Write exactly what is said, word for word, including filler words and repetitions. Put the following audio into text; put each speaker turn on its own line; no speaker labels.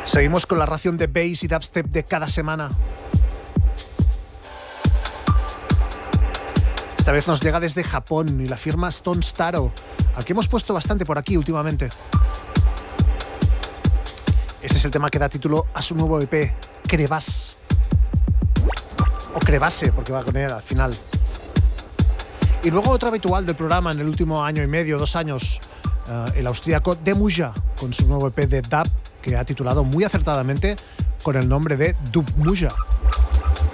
Seguimos con la ración de bass y dubstep de cada semana. Esta vez nos llega desde Japón y la firma Stone Staro, al que hemos puesto bastante por aquí últimamente. Este es el tema que da título a su nuevo E P, Crevasse. O Crevasse, porque va con él al final. Y luego otro habitual del programa en el último año y medio, dos años, uh, el austríaco Demuja, con su nuevo E P de dub, que ha titulado muy acertadamente con el nombre de Dubmuja.